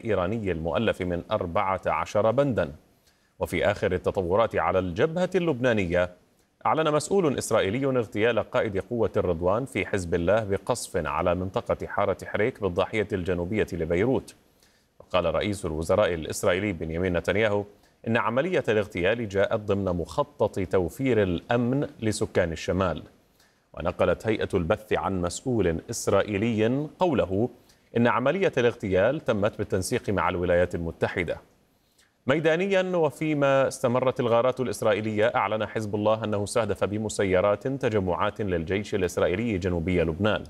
الإيراني المؤلف من 14 بندا. وفي آخر التطورات على الجبهة اللبنانية، أعلن مسؤول إسرائيلي اغتيال قائد قوة الرضوان في حزب الله بقصف على منطقة حارة حريك بالضاحية الجنوبية لبيروت. وقال رئيس الوزراء الإسرائيلي بنيامين نتنياهو إن عملية الاغتيال جاءت ضمن مخطط توفير الأمن لسكان الشمال. ونقلت هيئة البث عن مسؤول إسرائيلي قوله إن عملية الاغتيال تمت بالتنسيق مع الولايات المتحدة. ميدانيا، وفيما استمرت الغارات الإسرائيلية، أعلن حزب الله أنه استهدف بمسيرات تجمعات للجيش الإسرائيلي جنوبي لبنان.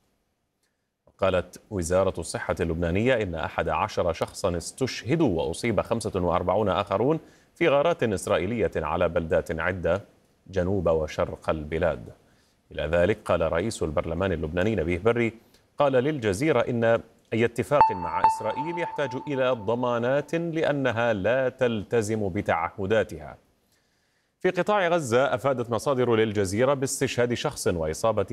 قالت وزارة الصحة اللبنانية إن 11 شخصا استشهدوا وأصيب 45 آخرون في غارات إسرائيلية على بلدات عدة جنوب وشرق البلاد. إلى ذلك قال رئيس البرلمان اللبناني نبيه بري قال للجزيرة إن أي اتفاق مع إسرائيل يحتاج إلى ضمانات لأنها لا تلتزم بتعهداتها. في قطاع غزة، أفادت مصادر للجزيرة باستشهاد شخص وإصابة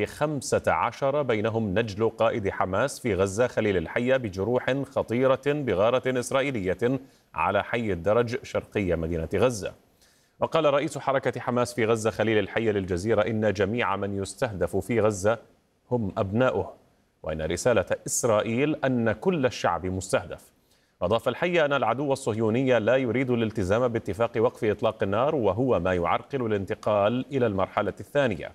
15 بينهم نجل قائد حماس في غزة خليل الحية بجروح خطيرة بغارة إسرائيلية على حي الدرج شرقي مدينة غزة. وقال رئيس حركة حماس في غزة خليل الحية للجزيرة إن جميع من يستهدف في غزة هم أبناؤه، وإن رسالة إسرائيل أن كل الشعب مستهدف. أضاف الحي أن العدو الصهيوني لا يريد الالتزام باتفاق وقف إطلاق النار، وهو ما يعرقل الانتقال إلى المرحلة الثانية.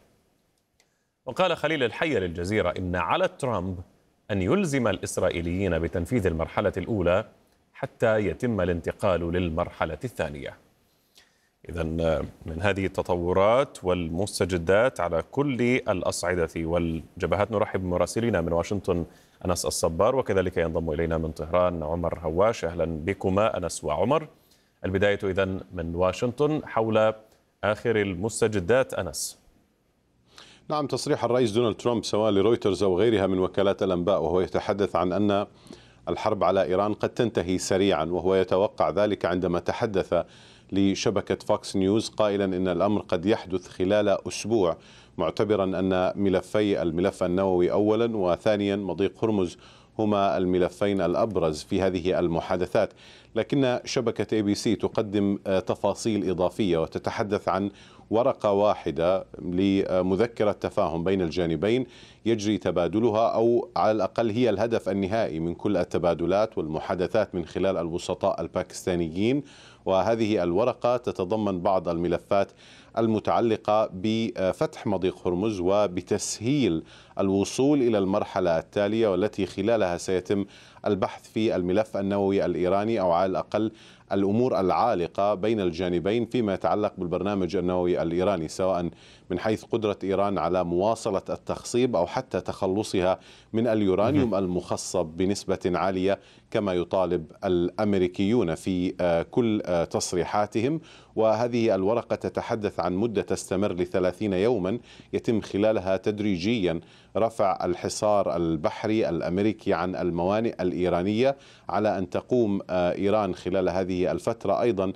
وقال خليل الحي للجزيرة إن على ترامب أن يلزم الإسرائيليين بتنفيذ المرحلة الأولى حتى يتم الانتقال للمرحلة الثانية. إذن من هذه التطورات والمستجدات على كل الأصعدة والجبهات نرحب بمراسلينا من واشنطن أنس الصبار، وكذلك ينضم إلينا من طهران عمر هواش. أهلا بكما أنس وعمر. البداية إذن من واشنطن حول آخر المستجدات. أنس. نعم، تصريح الرئيس دونالد ترامب سواء لرويترز أو غيرها من وكالات الأنباء وهو يتحدث عن أن الحرب على إيران قد تنتهي سريعا، وهو يتوقع ذلك عندما تحدث لشبكة فوكس نيوز قائلا إن الأمر قد يحدث خلال أسبوع، معتبرا أن ملفي الملف النووي أولا وثانيا مضيق هرمز هما الملفين الأبرز في هذه المحادثات. لكن شبكة ABC تقدم تفاصيل إضافية وتتحدث عن ورقة واحدة لمذكرة تفاهم بين الجانبين يجري تبادلها، أو على الأقل هي الهدف النهائي من كل التبادلات والمحادثات من خلال الوسطاء الباكستانيين. وهذه الورقة تتضمن بعض الملفات المتعلقة بفتح مضيق هرمز وبتسهيل الوصول إلى المرحلة التالية، والتي خلالها سيتم البحث في الملف النووي الإيراني، أو على الأقل الأمور العالقة بين الجانبين فيما يتعلق بالبرنامج النووي الإيراني، سواء من حيث قدرة إيران على مواصلة التخصيب أو حتى تخلصها من اليورانيوم المخصب بنسبة عالية كما يطالب الأمريكيون في كل تصريحاتهم. وهذه الورقة تتحدث عن مدة تستمر ل30 يوما يتم خلالها تدريجيا رفع الحصار البحري الأمريكي عن الموانئ الإيرانية، على أن تقوم إيران خلال هذه الفترة أيضا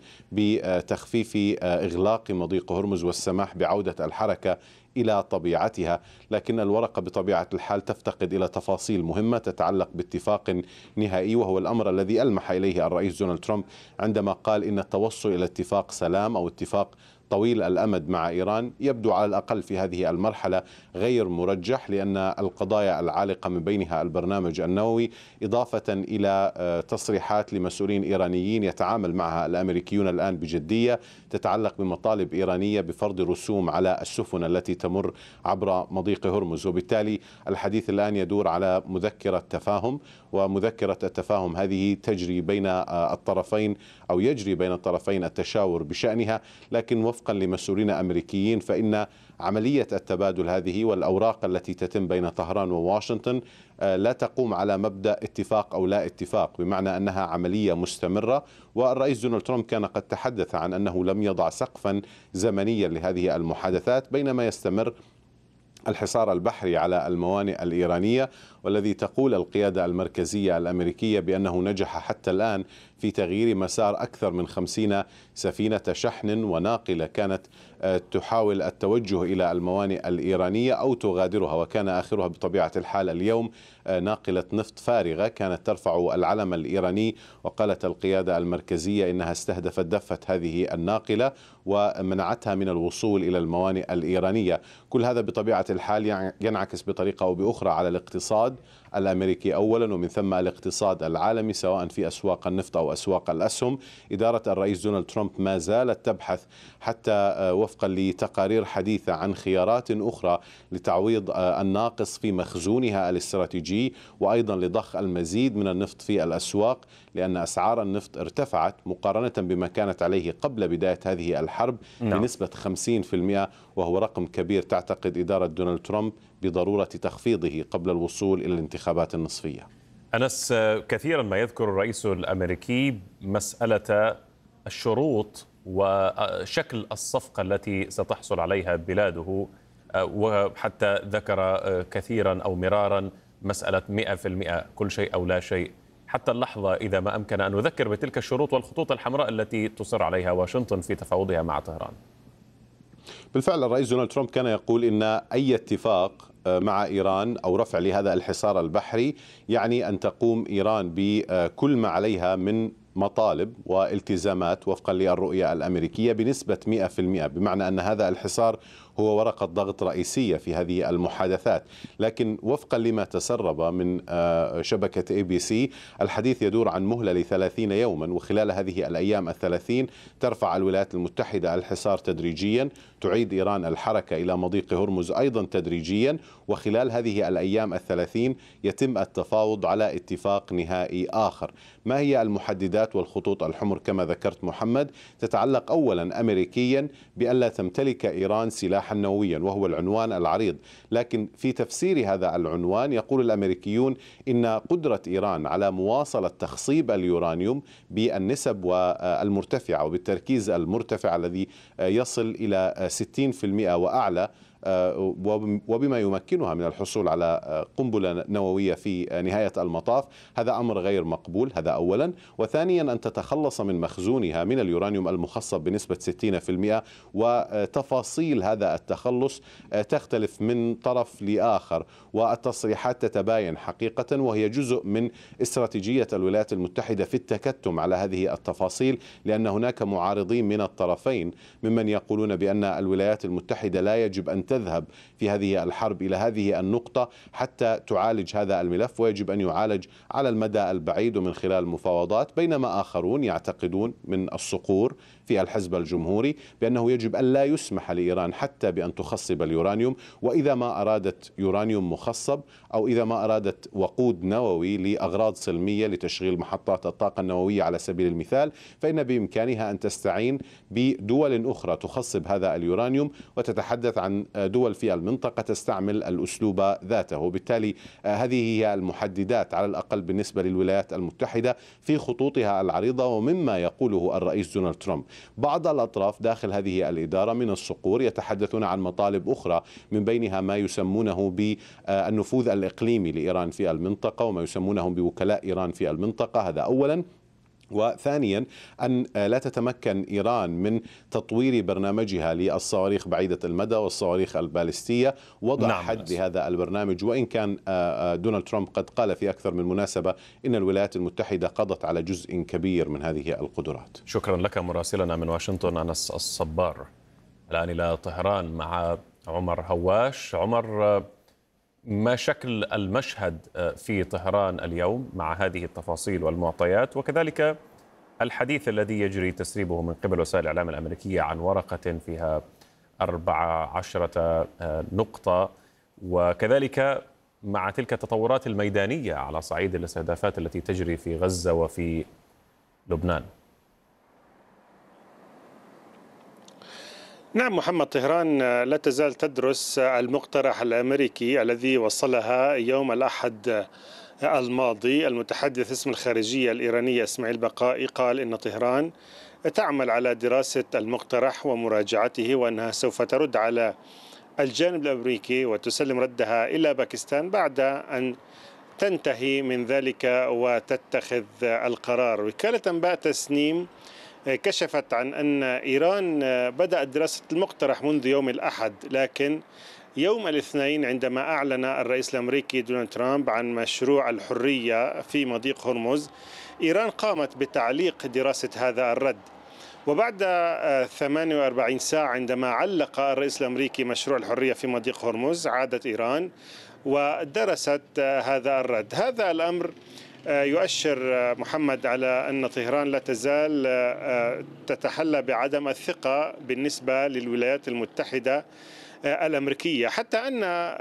بتخفيف إغلاق مضيق هرمز والسماح بعودة الحركة إلى طبيعتها. لكن الورقة بطبيعة الحال تفتقد إلى تفاصيل مهمة تتعلق باتفاق نهائي، وهو الأمر الذي ألمح إليه الرئيس دونالد ترامب عندما قال إن التوصل إلى اتفاق سلام أو اتفاق طويل الأمد مع إيران يبدو على الأقل في هذه المرحلة غير مرجح، لأن القضايا العالقة من بينها البرنامج النووي، إضافة إلى تصريحات لمسؤولين إيرانيين يتعامل معها الأمريكيون الآن بجدية تتعلق بمطالب إيرانية بفرض رسوم على السفن التي تمر عبر مضيق هرمز. وبالتالي الحديث الآن يدور على مذكرة تفاهم، ومذكرة التفاهم هذه تجري بين الطرفين أو يجري بين الطرفين التشاور بشأنها. لكن وفقا لمسؤولين أمريكيين فإن عملية التبادل هذه والأوراق التي تتم بين طهران وواشنطن لا تقوم على مبدأ اتفاق أو لا اتفاق، بمعنى أنها عملية مستمرة. والرئيس دونالد ترامب كان قد تحدث عن أنه لم يضع سقفا زمنيا لهذه المحادثات بينما يستمر الحصار البحري على الموانئ الإيرانية. والذي تقول القيادة المركزية الأمريكية بأنه نجح حتى الآن في تغيير مسار أكثر من 50 سفينة شحن وناقلة كانت تحاول التوجه إلى الموانئ الإيرانية أو تغادرها، وكان آخرها بطبيعة الحال اليوم ناقلة نفط فارغة كانت ترفع العلم الإيراني. وقالت القيادة المركزية إنها استهدفت دفة هذه الناقلة ومنعتها من الوصول إلى الموانئ الإيرانية. كل هذا بطبيعة الحال ينعكس بطريقة أو بأخرى على الاقتصاد الأمريكي أولا، ومن ثم الاقتصاد العالمي سواء في أسواق النفط أو أسواق الأسهم. إدارة الرئيس دونالد ترامب ما زالت تبحث حتى وفقا لتقارير حديثة عن خيارات أخرى لتعويض الناقص في مخزونها الاستراتيجي، وأيضا لضخ المزيد من النفط في الأسواق، لأن أسعار النفط ارتفعت مقارنة بما كانت عليه قبل بداية هذه الحرب بنسبة 50%، وهو رقم كبير تعتقد إدارة دونالد ترامب بضرورة تخفيضه قبل الوصول إلى الانتخابات النصفية. أنس، كثيرا ما يذكر الرئيس الأمريكي مسألة الشروط وشكل الصفقة التي ستحصل عليها بلاده، وحتى ذكر كثيرا أو مرارا مسألة 100% كل شيء أو لا شيء. حتى اللحظة إذا ما أمكن أن نذكر بتلك الشروط والخطوط الحمراء التي تصر عليها واشنطن في تفاوضها مع طهران. بالفعل الرئيس دونالد ترامب كان يقول إن أي اتفاق مع إيران أو رفع لهذا الحصار البحري يعني أن تقوم إيران بكل ما عليها من مطالب والتزامات وفقا للرؤية الأمريكية بنسبة 100%، بمعنى أن هذا الحصار هو ورقة ضغط رئيسية في هذه المحادثات. لكن وفقا لما تسرب من شبكة ABC الحديث يدور عن مهلة ل30 يوما، وخلال هذه الأيام 30 ترفع الولايات المتحدة الحصار تدريجيا، تعيد إيران الحركة إلى مضيق هرمز أيضا تدريجيا، وخلال هذه الأيام 30 يتم التفاوض على اتفاق نهائي آخر. ما هي المحددات والخطوط الحمر كما ذكرت محمد؟ تتعلق أولا أمريكيا بألا تمتلك إيران سلاحا نوويا، وهو العنوان العريض، لكن في تفسير هذا العنوان يقول الأمريكيون إن قدرة إيران على مواصلة تخصيب اليورانيوم بالنسب المرتفعة وبالتركيز المرتفع الذي يصل إلى 60% وأعلى، وبما يمكنها من الحصول على قنبلة نووية في نهاية المطاف، هذا أمر غير مقبول. هذا أولا. وثانيا أن تتخلص من مخزونها من اليورانيوم المخصب بنسبة 60%، وتفاصيل هذا التخلص تختلف من طرف لآخر، والتصريحات تتباين حقيقة، وهي جزء من استراتيجية الولايات المتحدة في التكتم على هذه التفاصيل، لأن هناك معارضين من الطرفين ممن يقولون بأن الولايات المتحدة لا يجب أن تذهب في هذه الحرب إلى هذه النقطة حتى تعالج هذا الملف، ويجب أن يعالج على المدى البعيد ومن خلال المفاوضات، بينما آخرون يعتقدون من الصقور في الحزب الجمهوري بأنه يجب أن لا يسمح لإيران حتى بأن تخصب اليورانيوم، وإذا ما أرادت يورانيوم مخصب أو إذا ما أرادت وقود نووي لأغراض سلمية لتشغيل محطات الطاقة النووية على سبيل المثال، فإن بإمكانها أن تستعين بدول أخرى تخصب هذا اليورانيوم، وتتحدث عن دول في المنطقة تستعمل الأسلوب ذاته. وبالتالي هذه هي المحددات على الأقل بالنسبة للولايات المتحدة في خطوطها العريضة ومما يقوله الرئيس دونالد ترامب. بعض الأطراف داخل هذه الإدارة من الصقور يتحدثون عن مطالب أخرى، من بينها ما يسمونه بالنفوذ الإقليمي لإيران في المنطقة وما يسمونهم بوكلاء إيران في المنطقة. هذا أولا. وثانيا أن لا تتمكن إيران من تطوير برنامجها للصواريخ بعيدة المدى والصواريخ البالستية، وضع حد لهذا البرنامج، وإن كان دونالد ترامب قد قال في أكثر من مناسبة إن الولايات المتحدة قضت على جزء كبير من هذه القدرات. شكرا لك مراسلنا من واشنطن أنس الصبار. الآن إلى طهران مع عمر هواش. عمر، ما شكل المشهد في طهران اليوم مع هذه التفاصيل والمعطيات، وكذلك الحديث الذي يجري تسريبه من قبل وسائل الإعلام الأمريكية عن ورقة فيها 14 نقطة، وكذلك مع تلك التطورات الميدانية على صعيد الاستهدافات التي تجري في غزة وفي لبنان؟ نعم محمد، طهران لا تزال تدرس المقترح الأمريكي الذي وصلها يوم الأحد الماضي. المتحدث اسم الخارجية الإيرانية إسماعيل بقائي قال إن طهران تعمل على دراسة المقترح ومراجعته، وأنها سوف ترد على الجانب الأمريكي وتسلم ردها إلى باكستان بعد أن تنتهي من ذلك وتتخذ القرار. وكالة أنباء تسنيم كشفت عن أن إيران بدأت دراسة المقترح منذ يوم الأحد، لكن يوم الاثنين عندما أعلن الرئيس الأمريكي دونالد ترامب عن مشروع الحرية في مضيق هرمز، إيران قامت بتعليق دراسة هذا الرد. وبعد 48 ساعة عندما علق الرئيس الأمريكي مشروع الحرية في مضيق هرمز، عادت إيران ودرست هذا الرد. هذا الأمر يؤشر محمد على أن طهران لا تزال تتحلى بعدم الثقة بالنسبة للولايات المتحدة الأمريكية، حتى أن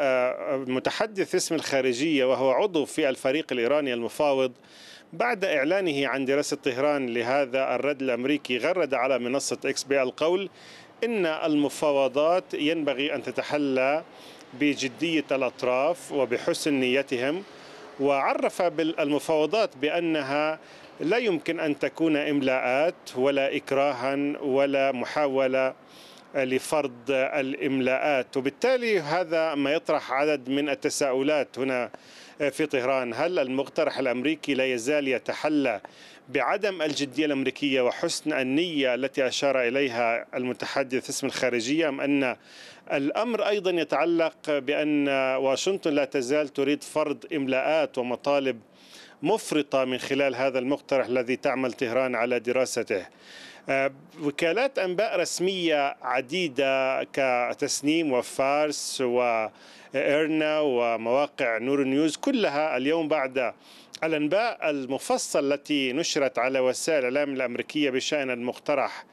متحدث اسم الخارجية وهو عضو في الفريق الإيراني المفاوض بعد إعلانه عن دراسة طهران لهذا الرد الأمريكي غرد على منصة إكس بالقول إن المفاوضات ينبغي أن تتحلى بجدية الأطراف وبحسن نيتهم، وعرف بالمفاوضات بأنها لا يمكن أن تكون إملاءات ولا إكراها ولا محاولة لفرض الإملاءات. وبالتالي هذا ما يطرح عدد من التساؤلات هنا في طهران. هل المقترح الأمريكي لا يزال يتحلى بعدم الجدية الأمريكية وحسن النية التي أشار إليها المتحدث اسم الخارجية، أم أن الأمر أيضا يتعلق بأن واشنطن لا تزال تريد فرض إملاءات ومطالب مفرطة من خلال هذا المقترح الذي تعمل طهران على دراسته؟ وكالات أنباء رسمية عديدة كتسنيم وفارس وإيرنا ومواقع نور نيوز كلها اليوم بعد الأنباء المفصل التي نشرت على وسائل الإعلام الأمريكية بشأن المقترح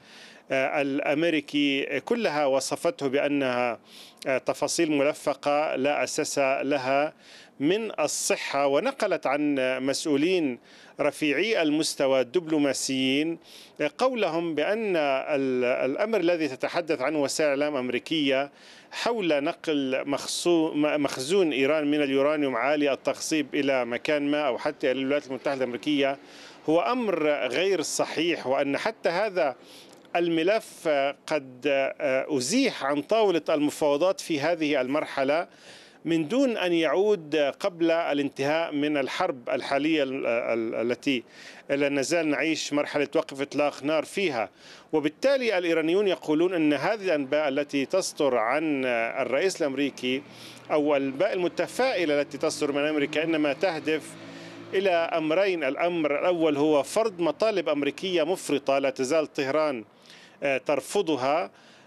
الأمريكي كلها وصفته بأنها تفاصيل ملفقة لا أساس لها من الصحة، ونقلت عن مسؤولين رفيعي المستوى الدبلوماسيين قولهم بأن الأمر الذي تتحدث عنه وسائل الإعلام الأمريكية حول نقل مخزون إيران من اليورانيوم عالي التخصيب إلى مكان ما أو حتى إلى الولايات المتحدة الأمريكية هو أمر غير صحيح، وأن حتى هذا الملف قد أزيح عن طاولة المفاوضات في هذه المرحلة من دون أن يعود قبل الانتهاء من الحرب الحالية التي لا نزال نعيش مرحلة وقف إطلاق نار فيها. وبالتالي الإيرانيون يقولون أن هذه الأنباء التي تصدر عن الرئيس الأمريكي أو الأنباء المتفائلة التي تصدر من أمريكا إنما تهدف إلى أمرين. الأمر الأول هو فرض مطالب أمريكية مفرطة لا تزال طهران ترفضها،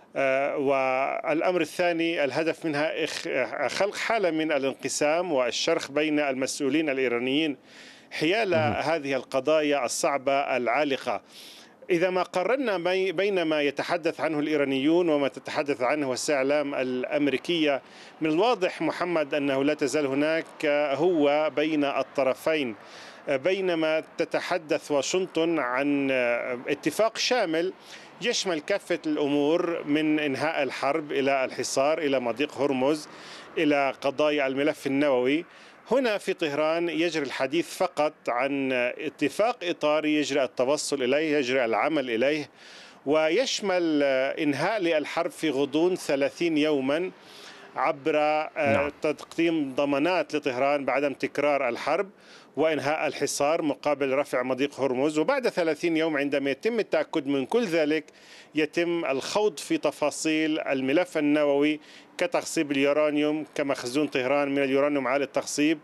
والأمر الثاني الهدف منها خلق حالة من الانقسام والشرخ بين المسؤولين الإيرانيين حيال هذه القضايا الصعبة العالقة. إذا ما قارنا بين ما يتحدث عنه الإيرانيون وما تتحدث عنه وسائل الإعلام الأمريكية، من الواضح محمد أنه لا تزال هناك هو بين الطرفين، بينما تتحدث واشنطن عن اتفاق شامل يشمل كافة الأمور من إنهاء الحرب إلى الحصار إلى مضيق هرمز إلى قضايا الملف النووي. هنا في طهران يجري الحديث فقط عن اتفاق إطاري يجري التوصل إليه، يجري العمل إليه، ويشمل إنهاء للحرب في غضون 30 يوما عبر تقديم ضمانات لطهران بعدم تكرار الحرب وإنهاء الحصار مقابل رفع مضيق هرمز. وبعد 30 يوم عندما يتم التأكد من كل ذلك يتم الخوض في تفاصيل الملف النووي كتخصيب اليورانيوم، كمخزون طهران من اليورانيوم عالي التخصيب،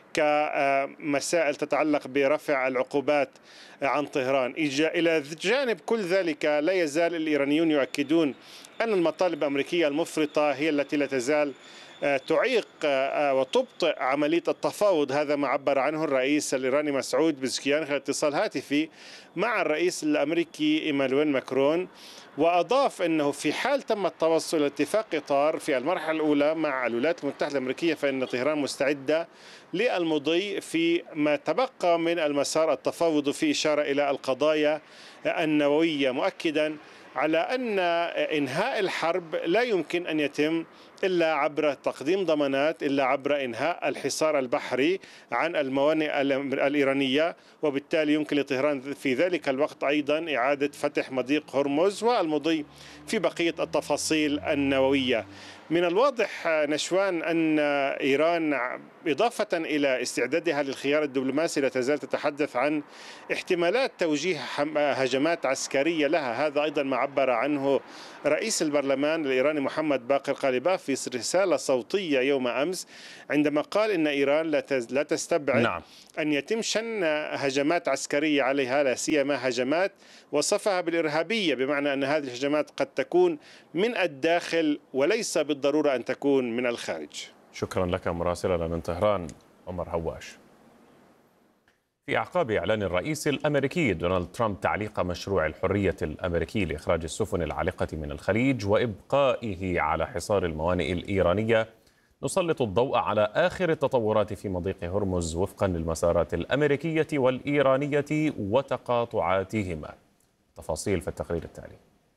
كمسائل تتعلق برفع العقوبات عن طهران. إلى جانب كل ذلك لا يزال الإيرانيون يؤكدون أن المطالب الأمريكية المفرطة هي التي لا تزال تعيق وتبطئ عملية التفاوض. هذا ما عبر عنه الرئيس الإيراني مسعود بزكيان خلال اتصال هاتفي مع الرئيس الأمريكي إيمانويل ماكرون، وأضاف أنه في حال تم التوصل إلى اتفاق إطار في المرحلة الأولى مع الولايات المتحدة الأمريكية فإن طهران مستعدة للمضي في ما تبقى من المسار التفاوضي في إشارة إلى القضايا النووية، مؤكدا على أن إنهاء الحرب لا يمكن أن يتم إلا عبر تقديم ضمانات، إلا عبر إنهاء الحصار البحري عن الموانئ الإيرانية، وبالتالي يمكن لطهران في ذلك الوقت أيضا إعادة فتح مضيق هرمز والمضي في بقية التفاصيل النووية. من الواضح نشوان أن إيران إضافة إلى استعدادها للخيار الدبلوماسي لا تزال تتحدث عن احتمالات توجيه هجمات عسكرية لها. هذا أيضا ما عبر عنه رئيس البرلمان الإيراني محمد باقر قالباف في رسالة صوتية يوم أمس، عندما قال إن إيران لا تستبعد أن يتم شن هجمات عسكرية عليها، لا سيما هجمات وصفها بالإرهابية، بمعنى أن هذه الهجمات قد تكون من الداخل وليس بالضرورة أن تكون من الخارج. شكرا لك مراسلنا من طهران عمر هواش. في أعقاب إعلان الرئيس الأمريكي دونالد ترامب تعليق مشروع الحرية الأمريكي لإخراج السفن العالقة من الخليج وإبقائه على حصار الموانئ الإيرانية، نسلط الضوء على آخر التطورات في مضيق هرمز وفقا للمسارات الأمريكية والإيرانية وتقاطعاتهما. تفاصيل في التقرير التالي.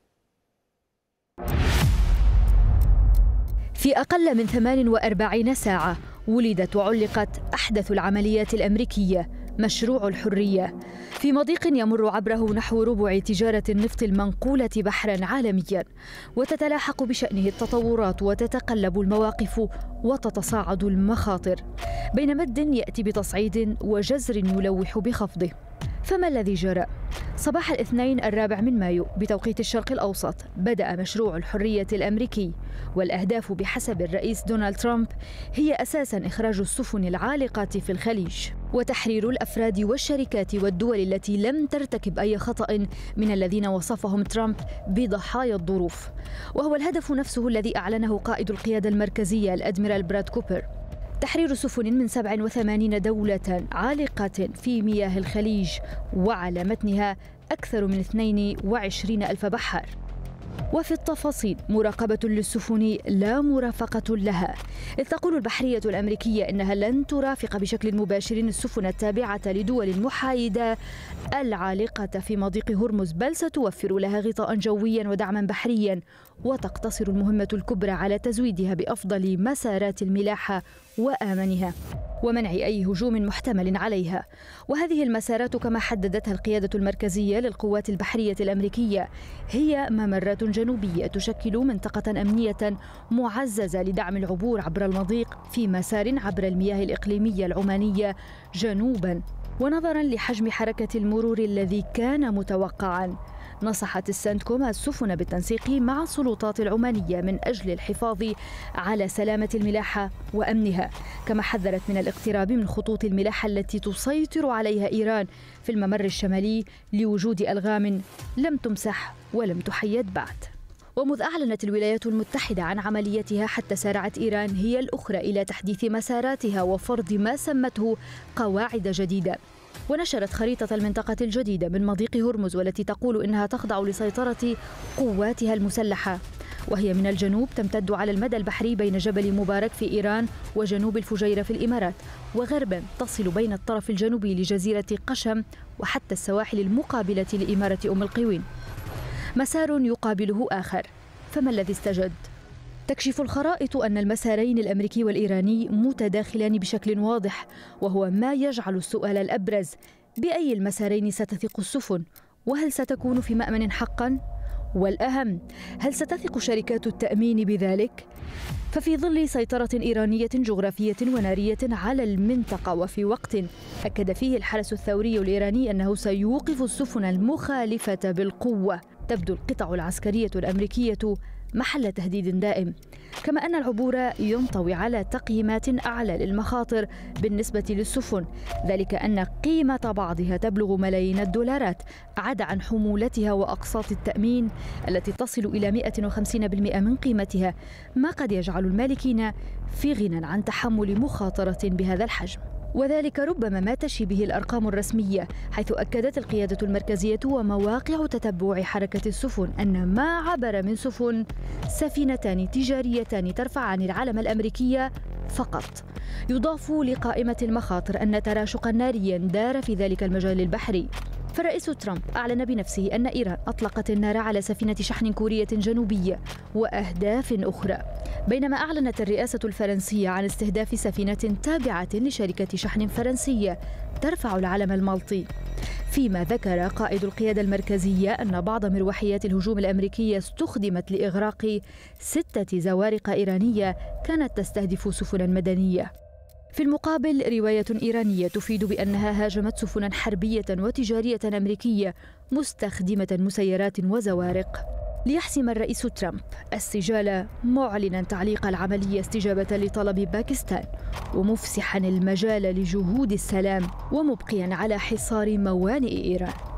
في أقل من 48 ساعة ولدت وعلقت أحدث العمليات الأمريكية، مشروع الحرية، في مضيق يمر عبره نحو ربع تجارة النفط المنقولة بحرا عالميا، وتتلاحق بشأنه التطورات وتتقلب المواقف وتتصاعد المخاطر، بين مد يأتي بتصعيد وجزر يلوح بخفضه. فما الذي جرى؟ صباح الاثنين 4 مايو بتوقيت الشرق الأوسط بدأ مشروع الحرية الأمريكي، والأهداف بحسب الرئيس دونالد ترامب هي أساساً إخراج السفن العالقة في الخليج وتحرير الأفراد والشركات والدول التي لم ترتكب أي خطأ من الذين وصفهم ترامب بضحايا الظروف، وهو الهدف نفسه الذي أعلنه قائد القيادة المركزية الأدميرال براد كوبر: تحرير سفن من 87 دولة عالقة في مياه الخليج وعلى متنها أكثر من 22 ألف بحار. وفي التفاصيل مراقبة للسفن لا مرافقة لها، إذ تقول البحرية الأمريكية إنها لن ترافق بشكل مباشر السفن التابعة لدول محايدة العالقة في مضيق هرمز، بل ستوفر لها غطاء جويا ودعما بحريا، وتقتصر المهمة الكبرى على تزويدها بأفضل مسارات الملاحة وآمنها ومنع أي هجوم محتمل عليها. وهذه المسارات كما حددتها القيادة المركزية للقوات البحرية الأمريكية هي ممرات جنوبية تشكل منطقة أمنية معززة لدعم العبور عبر المضيق في مسار عبر المياه الإقليمية العمانية جنوبا. ونظرا لحجم حركة المرور الذي كان متوقعا، نصحت السنتكوم السفن بالتنسيق مع السلطات العمانية من أجل الحفاظ على سلامة الملاحة وأمنها، كما حذرت من الاقتراب من خطوط الملاحة التي تسيطر عليها إيران في الممر الشمالي لوجود ألغام لم تمسح ولم تحيد بعد. ومذ أعلنت الولايات المتحدة عن عمليتها حتى سارعت إيران هي الأخرى إلى تحديث مساراتها وفرض ما سمته قواعد جديدة، ونشرت خريطة المنطقة الجديدة من مضيق هرمز، والتي تقول إنها تخضع لسيطرة قواتها المسلحة، وهي من الجنوب تمتد على المدى البحري بين جبل مبارك في إيران وجنوب الفجيرة في الإمارات، وغربا تصل بين الطرف الجنوبي لجزيرة قشم وحتى السواحل المقابلة لإمارة أم القوين. مسار يقابله آخر، فما الذي استجد؟ تكشف الخرائط أن المسارين الأمريكي والإيراني متداخلان بشكل واضح، وهو ما يجعل السؤال الأبرز: بأي المسارين ستثق السفن؟ وهل ستكون في مأمن حقاً؟ والأهم، هل ستثق شركات التأمين بذلك؟ ففي ظل سيطرة إيرانية جغرافية ونارية على المنطقة، وفي وقت أكد فيه الحرس الثوري الإيراني أنه سيوقف السفن المخالفة بالقوة، تبدو القطع العسكرية الأمريكية محل تهديد دائم، كما أن العبور ينطوي على تقييمات أعلى للمخاطر بالنسبة للسفن، ذلك أن قيمة بعضها تبلغ ملايين الدولارات، عدا عن حمولتها وأقساط التأمين التي تصل إلى 150% من قيمتها، ما قد يجعل المالكين في غنى عن تحمل مخاطرة بهذا الحجم. وذلك ربما ما تشي به الأرقام الرسمية، حيث أكدت القيادة المركزية ومواقع تتبع حركة السفن أن ما عبر من سفينتان تجاريتان ترفعان العلم الأمريكي فقط. يضاف لقائمة المخاطر أن تراشقا ناريا دار في ذلك المجال البحري، فالرئيس ترامب أعلن بنفسه أن إيران أطلقت النار على سفينة شحن كورية جنوبية وأهداف أخرى، بينما أعلنت الرئاسة الفرنسية عن استهداف سفينة تابعة لشركة شحن فرنسية ترفع العلم المالطي. فيما ذكر قائد القيادة المركزية أن بعض مروحيات الهجوم الأمريكية استخدمت لإغراق 6 زوارق إيرانية كانت تستهدف سفنا مدنية. في المقابل رواية إيرانية تفيد بأنها هاجمت سفنا حربية وتجارية أمريكية مستخدمة مسيرات وزوارق. ليحسم الرئيس ترامب السجال معلنا تعليق العملية استجابة لطلب باكستان ومفسحا المجال لجهود السلام ومبقيا على حصار موانئ إيران.